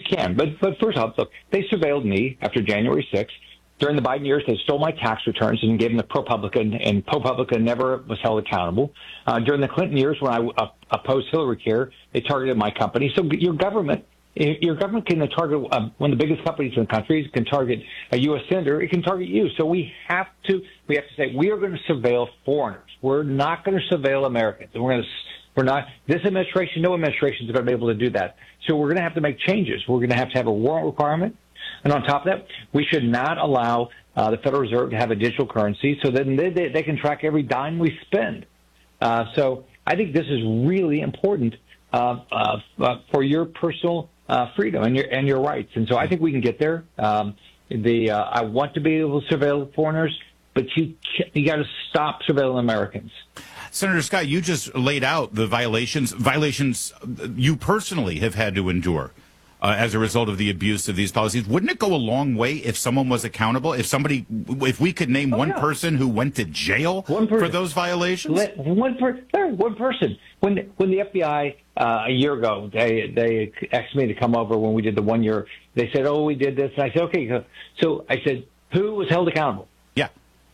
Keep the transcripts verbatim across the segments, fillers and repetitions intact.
can. But but first off, look, they surveilled me after January sixth. During the Biden years, they stole my tax returns and gave them to ProPublica, and ProPublica never was held accountable. Uh, during the Clinton years, when I uh, opposed Hillary Care, they targeted my company. So your government, your government can target uh, one of the biggest companies in the country. It can target a U S senator. It can target you. So we have to we have to say we are going to surveil foreigners. We're not going to surveil Americans. And we're going to we're not. This administration, no administration is going to be able to do that. So we're going to have to make changes. We're going to have to have a warrant requirement. And on top of that, we should not allow uh, the Federal Reserve to have a digital currency so that they, they, they can track every dime we spend. Uh, so I think this is really important uh, uh, uh, for your personal uh, freedom and your and your rights. And so I think we can get there. Um, the uh, I want to be able to surveil foreigners, but you you got to stop surveilling Americans. Senator Scott, you just laid out the violations violations you personally have had to endure Uh, as a result of the abuse of these policies. Wouldn't it go a long way if someone was accountable? If somebody, if we could name oh, one yeah. person who went to jail one for those violations? Let, one, per, one person. When when the F B I uh, a year ago, they they asked me to come over when we did the one year. They said, "Oh, we did this," and I said, "Okay." So I said, "Who was held accountable?" Yeah.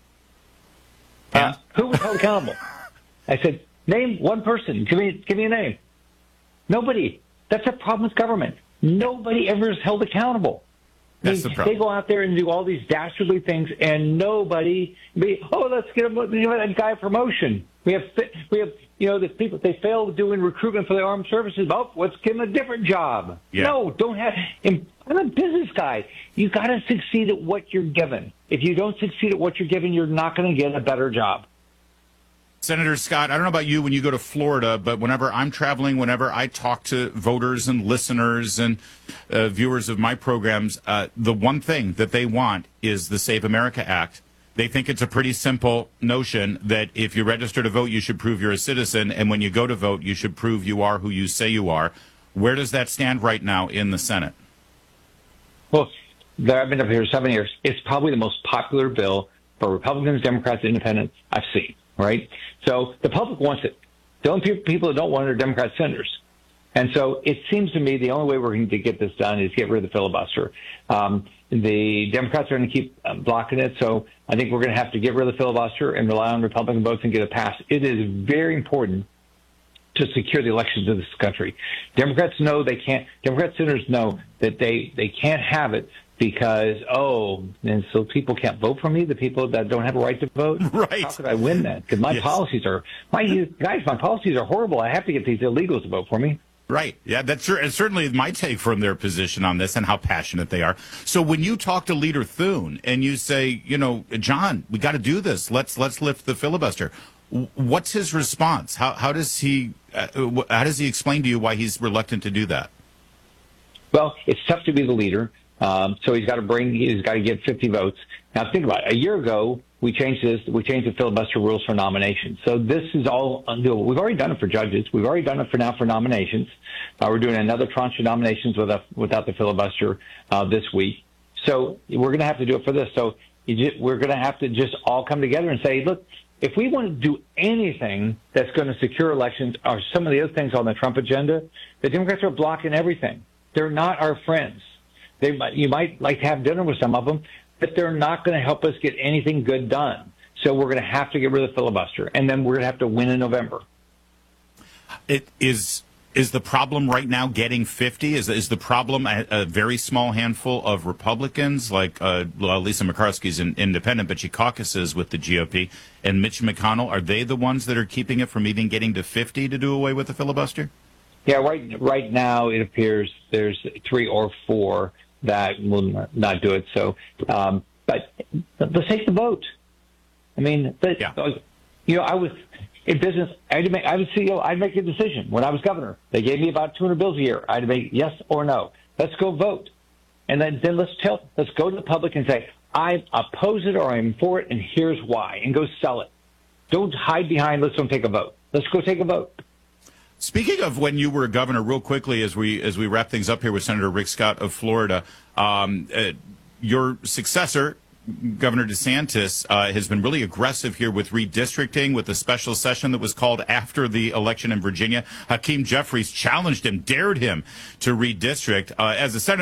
Uh, who was held accountable? I said, "Name one person. Give me give me a name." Nobody. That's a problem with government. Nobody ever is held accountable. That's the problem. They go out there and do all these dastardly things, and nobody. Be, oh, let's get a, give that guy a promotion. We have we have you know the people they fail doing recruitment for the armed services. Oh, let's give them a different job. Yeah. No, don't have. I'm a business guy. You got to succeed at what you're given. If you don't succeed at what you're given, you're not going to get a better job. Senator Scott, I don't know about you when you go to Florida, but whenever I'm traveling, whenever I talk to voters and listeners and uh, viewers of my programs, uh, the one thing that they want is the Save America Act. They think it's a pretty simple notion that if you register to vote, you should prove you're a citizen, and when you go to vote, you should prove you are who you say you are. Where does that stand right now in the Senate? Well, I've been up here seven years. It's probably the most popular bill for Republicans, Democrats, Independents I've seen. Right? So the public wants it. The only people that don't want it are Democrat senators. And so it seems to me the only way we're going to get this done is get rid of the filibuster. Um, the Democrats are going to keep uh, blocking it. So I think we're going to have to get rid of the filibuster and rely on Republican votes and get it passed. It is very important to secure the elections of this country. Democrats know they can't, Democrat senators know that they, they can't have it because, oh, and so people can't vote for me, the people that don't have a right to vote? Right. How could I win that? Because my yes. policies are, my guys, my policies are horrible. I have to get these illegals to vote for me. Right. Yeah, that's certainly my take from their position on this and how passionate they are. So when you talk to Leader Thune and you say, you know, John, we got to do this. Let's let's lift the filibuster. What's his response? How how does he uh, how does he explain to you why he's reluctant to do that? Well, it's tough to be the leader. Um, so he's got to bring, he's got to get fifty votes. Now think about it. A year ago, we changed this, we changed the filibuster rules for nominations. So this is all undoable. We've already done it for judges. We've already done it for now for nominations. Uh, we're doing another tranche of nominations without, without the filibuster uh, this week. So we're going to have to do it for this. So you just, we're going to have to just all come together and say, look, if we want to do anything that's going to secure elections or some of the other things on the Trump agenda, the Democrats are blocking everything. They're not our friends. They might, you might like to have dinner with some of them, but they're not going to help us get anything good done. So we're going to have to get rid of the filibuster, and then we're going to have to win in November. It is is the problem right now getting fifty? Is is the problem a, a very small handful of Republicans like uh, well, Lisa McCarthy's an independent, but she caucuses with the G O P, and Mitch McConnell? Are they the ones that are keeping it from even getting to fifty to do away with the filibuster? Yeah, right. Right now it appears there's three or four that will not do it. So, um, but let's take the vote. I mean, but, yeah. you know, I was in business. I'd make, I was C E O. I'd make a decision when I was governor. They gave me about two hundred bills a year. I'd make yes or no. Let's go vote, and then then let's tell. Let's go to the public and say I oppose it or I'm for it, and here's why, and go sell it. Don't hide behind. Let's don't take a vote. Let's go take a vote. Speaking of when you were governor, real quickly as we as we wrap things up here with Senator Rick Scott of Florida, um, uh, your successor, Governor DeSantis, uh, has been really aggressive here with redistricting, with the special session that was called after the election in Virginia. Hakeem Jeffries challenged him, dared him to redistrict. Uh, as a senator,